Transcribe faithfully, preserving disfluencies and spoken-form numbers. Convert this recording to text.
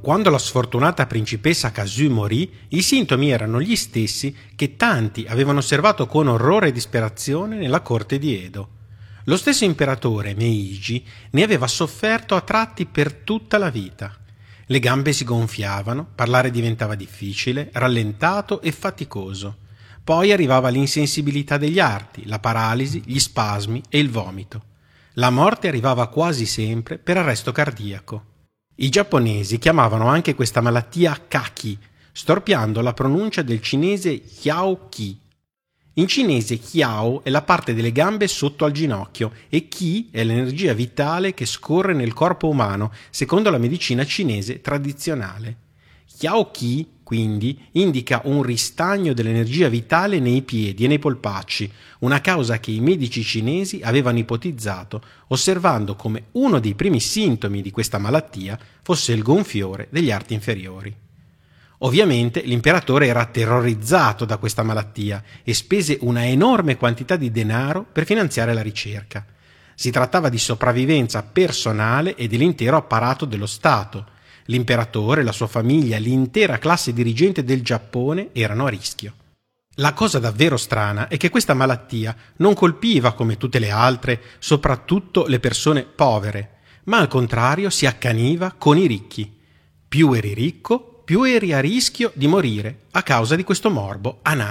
Quando la sfortunata principessa Kazu morì, i sintomi erano gli stessi che tanti avevano osservato con orrore e disperazione nella corte di Edo. Lo stesso imperatore, Meiji, ne aveva sofferto a tratti per tutta la vita. Le gambe si gonfiavano, parlare diventava difficile, rallentato e faticoso. Poi arrivava l'insensibilità degli arti, la paralisi, gli spasmi e il vomito. La morte arrivava quasi sempre per arresto cardiaco. I giapponesi chiamavano anche questa malattia kaki, storpiando la pronuncia del cinese Hiao-ki. In cinese Hiao è la parte delle gambe sotto al ginocchio e Ki è l'energia vitale che scorre nel corpo umano, secondo la medicina cinese tradizionale. Hiao-ki, quindi, indica un ristagno dell'energia vitale nei piedi e nei polpacci, una causa che i medici cinesi avevano ipotizzato, osservando come uno dei primi sintomi di questa malattia fosse il gonfiore degli arti inferiori. Ovviamente l'imperatore era terrorizzato da questa malattia e spese una enorme quantità di denaro per finanziare la ricerca. Si trattava di sopravvivenza personale e dell'intero apparato dello Stato. L'imperatore, la sua famiglia, l'intera classe dirigente del Giappone erano a rischio. La cosa davvero strana è che questa malattia non colpiva, come tutte le altre, soprattutto le persone povere, ma al contrario si accaniva con i ricchi. Più eri ricco, più eri a rischio di morire a causa di questo morbo anarchico.